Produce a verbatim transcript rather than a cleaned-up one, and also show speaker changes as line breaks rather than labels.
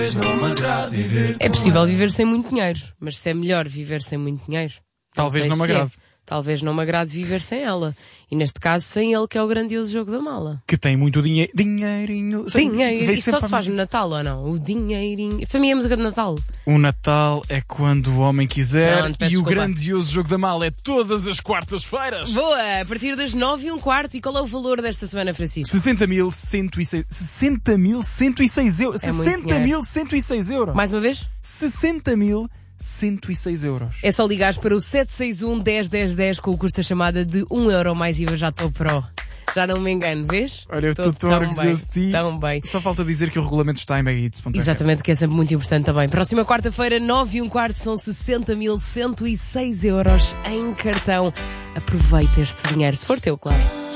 É possível viver sem muito dinheiro, mas se é melhor viver sem muito dinheiro,
talvez não me agrade.
É. Talvez não me agrade viver sem ela. E neste caso, sem ele, que é o grandioso jogo da mala.
Que tem muito dinheiro. Dinheirinho.
Dinheiro. Isso só se faz no Natal ou não? O dinheirinho. Para mim é música de Natal.
O Natal é quando o homem quiser.
Não,
e o grandioso jogo da mala é todas as quartas-feiras.
Boa! A partir das nove e um quarto. E qual é o valor desta semana, Francisco?
sessenta mil cento e seis. sessenta mil cento e seis euros.
É
sessenta mil cento e seis euros.
Mais uma vez?
sessenta mil cento e seis euros.
É só ligares para o sete seis um, dez, dez, dez com o custo da chamada de um euro mais I V A. Já estou pro. Já não me engano, vês?
Olha, eu estou tão orgulhoso de ti.
Tão bem.
Só falta dizer que o regulamento está em megahits.
Exatamente, que é sempre muito importante também. Próxima quarta-feira, nove e um quarto, são sessenta mil cento e seis euros em cartão. Aproveita este dinheiro, se for teu, claro.